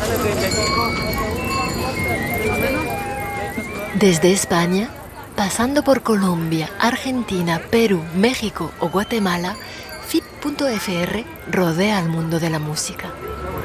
Desde España, pasando por Colombia, Argentina, Perú, México o Guatemala, FIP.fr rodea al mundo de la música.